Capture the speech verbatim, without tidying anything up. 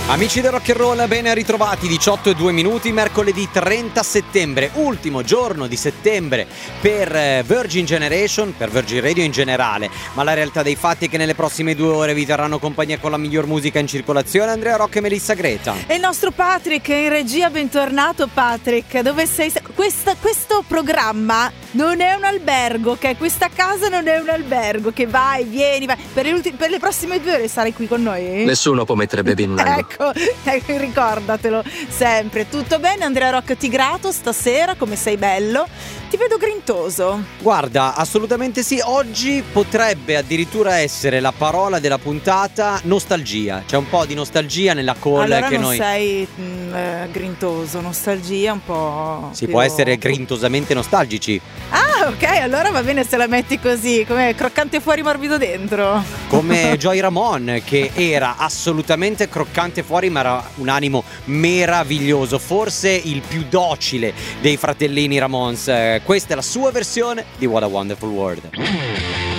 Amici del rock and roll, ben ritrovati, diciotto e due minuti, mercoledì trenta settembre, ultimo giorno di settembre per Virgin Generation, per Virgin Radio in generale, ma la realtà dei fatti è che nelle prossime due ore vi terranno compagnia con la miglior musica in circolazione, Andrea Rocca e Melissa Greta. E il nostro Patrick in regia, bentornato Patrick, dove sei? Questa, questo programma non è un albergo, ok? Questa casa non è un albergo che vai, vieni, vai. Per le, ultime, per le prossime due ore sarai qui con noi? Nessuno può mettere baby in un angolo. Ecco, ecco, ricordatelo sempre. Tutto bene, Andrea Rocca? Ti grato stasera, come sei bello. Ti vedo grintoso. Guarda, assolutamente sì. Oggi potrebbe addirittura essere la parola della puntata nostalgia. C'è un po' di nostalgia nella call allora che non noi sei mh, eh, grintoso, nostalgia un po'. si più... può essere grintosamente nostalgici. Ah, ok, allora va bene se la metti così, come croccante fuori morbido dentro. Come Joy Ramone, che era assolutamente croccante fuori ma era un animo meraviglioso, forse il più docile dei fratellini Ramones. Questa è la sua versione di What a Wonderful World.